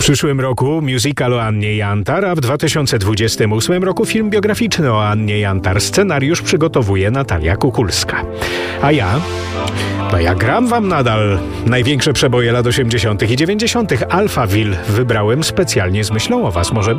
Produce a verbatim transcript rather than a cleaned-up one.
przyszłym roku musical o Annie Jantar, a w dwa tysiące dwudziestym ósmym roku film biograficzny o Annie Jantar. Scenariusz przygotowuje Natalia Kukulska. A ja... No ja gram wam nadal największe przeboje lat osiemdziesiątych i dziewięćdziesiątych. Alphaville wybrałem specjalnie z myślą o was. Może